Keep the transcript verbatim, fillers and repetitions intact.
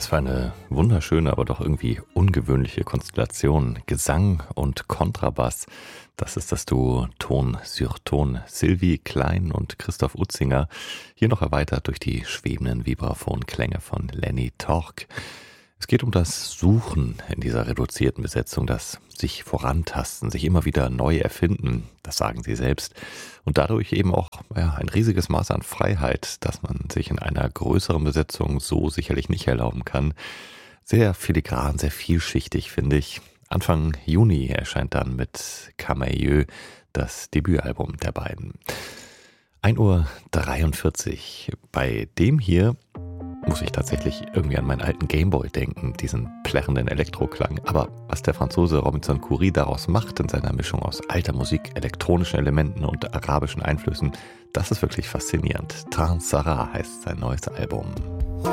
Was für eine wunderschöne, aber doch irgendwie ungewöhnliche Konstellation. Gesang und Kontrabass. Das ist das Duo Ton sur Ton. Sylvie Klein und Christoph Utzinger. Hier noch erweitert durch die schwebenden Vibraphonklänge von Lenny Torck. Es geht um das Suchen in dieser reduzierten Besetzung, das sich vorantasten, sich immer wieder neu erfinden, das sagen sie selbst. Und dadurch eben auch ja, ein riesiges Maß an Freiheit, das man sich in einer größeren Besetzung so sicherlich nicht erlauben kann. Sehr filigran, sehr vielschichtig, finde ich. Anfang Juni erscheint dann mit Camailleux das Debütalbum der beiden. ein Uhr dreiundvierzig. Bei dem hier muss ich tatsächlich irgendwie an meinen alten Gameboy denken, diesen plärrenden Elektroklang. Aber was der Franzose Robinson Khoury daraus macht in seiner Mischung aus alter Musik, elektronischen Elementen und arabischen Einflüssen, das ist wirklich faszinierant. Train Sara heißt sein neues Album.